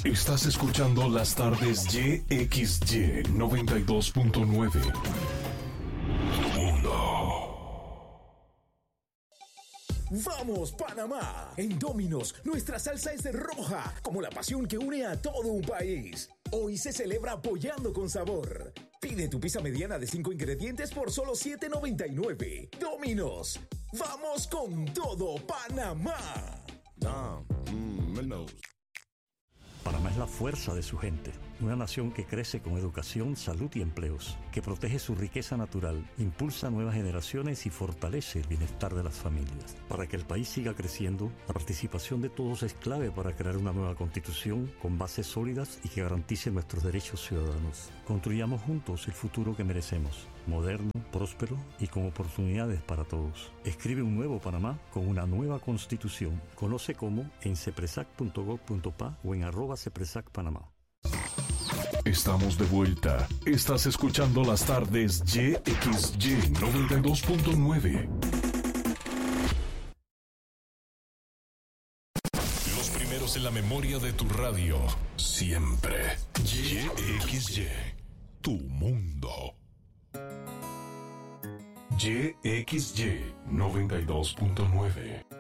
Estás escuchando las tardes YXY 92.9. ¡Vamos, Panamá! En Domino's, nuestra salsa es roja, como la pasión que une a todo un país. Hoy se celebra apoyando con sabor. Pide tu pizza mediana de 5 ingredientes por solo $7.99. Domino's, ¡vamos con todo, Panamá! Panamá es la fuerza de su gente, una nación que crece con educación, salud y empleos, que protege su riqueza natural, impulsa nuevas generaciones y fortalece el bienestar de las familias. Para que el país siga creciendo, la participación de todos es clave para crear una nueva constitución con bases sólidas y que garantice nuestros derechos ciudadanos. Construyamos juntos el futuro que merecemos, moderno, próspero y con oportunidades para todos. Escribe un nuevo Panamá con una nueva constitución. Conoce cómo en cepresac.gov.pa o en @cepresacpanamá. Estamos de vuelta. Estás escuchando las tardes YXY 92.9. Los primeros en la memoria de tu radio. Siempre. YXY. Tu mundo. YXY 92.9.